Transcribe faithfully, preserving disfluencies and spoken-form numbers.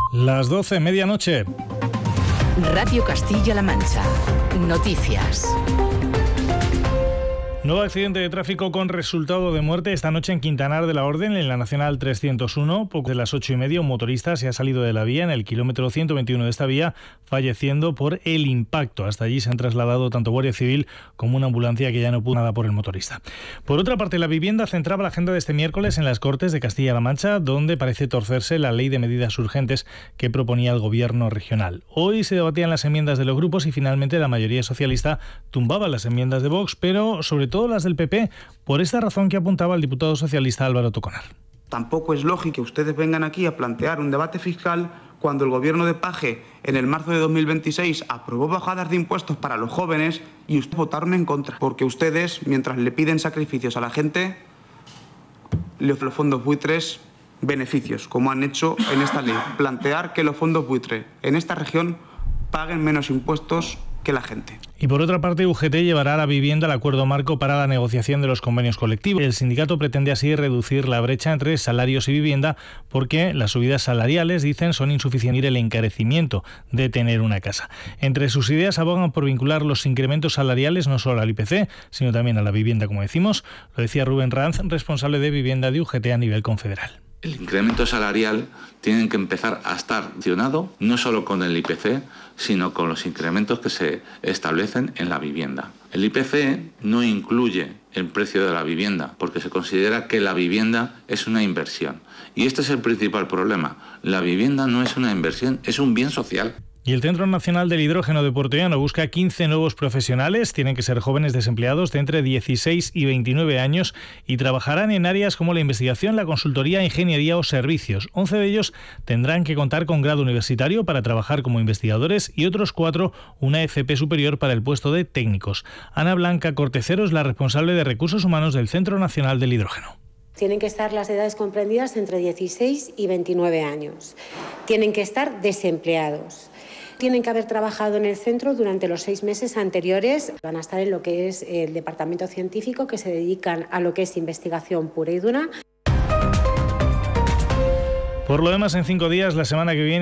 Las doce, medianoche. Radio Castilla-La Mancha. Noticias. Nuevo accidente de tráfico con resultado de muerte esta noche en Quintanar de la Orden, en la Nacional trescientos uno. Poco de las ocho y media, un motorista se ha salido de la vía en el kilómetro ciento veintiuno de esta vía, falleciendo por el impacto. Hasta allí se han trasladado tanto Guardia Civil como una ambulancia que ya no pudo nada por el motorista. Por otra parte, la vivienda centraba la agenda de este miércoles en las Cortes de Castilla-La Mancha, donde parece torcerse la ley de medidas urgentes que proponía el gobierno regional. Hoy se debatían las enmiendas de los grupos y finalmente la mayoría socialista tumbaba las enmiendas de Vox, pero sobre todo las del P P, por esta razón que apuntaba el diputado socialista Álvaro Toconar. Tampoco es lógico que ustedes vengan aquí a plantear un debate fiscal cuando el gobierno de Paje en el marzo de dos mil veintiséis aprobó bajadas de impuestos para los jóvenes y ustedes votaron en contra, porque ustedes, mientras le piden sacrificios a la gente, le ofrecen los fondos buitres beneficios, como han hecho en esta ley. Plantear que los fondos buitres en esta región paguen menos impuestos que la gente. Y por otra parte, U G T llevará a la vivienda el acuerdo marco para la negociación de los convenios colectivos. El sindicato pretende así reducir la brecha entre salarios y vivienda porque las subidas salariales, dicen, son insuficientes para el encarecimiento de tener una casa. Entre sus ideas abogan por vincular los incrementos salariales no solo al I P C, sino también a la vivienda, como decimos. Lo decía Rubén Ranz, responsable de vivienda de U G T a nivel confederal. El incremento salarial tiene que empezar a estar relacionado no solo con el I P C, sino con los incrementos que se establecen en la vivienda. El I P C no incluye el precio de la vivienda porque se considera que la vivienda es una inversión. Y este es el principal problema. La vivienda no es una inversión, es un bien social. Y el Centro Nacional del Hidrógeno de Puertollano busca quince nuevos profesionales. Tienen que ser jóvenes desempleados de entre dieciséis y veintinueve años y trabajarán en áreas como la investigación, la consultoría, ingeniería o servicios. once de ellos tendrán que contar con grado universitario para trabajar como investigadores y otros cuatro una F P superior para el puesto de técnicos. Ana Blanca Cortecero es la responsable de Recursos Humanos del Centro Nacional del Hidrógeno. Tienen que estar las edades comprendidas entre dieciséis y veintinueve años. Tienen que estar desempleados. Tienen que haber trabajado en el centro durante los seis meses anteriores. Van a estar en lo que es el departamento científico, que se dedican a lo que es investigación pura y dura. Por lo demás, en cinco días, la semana que viene,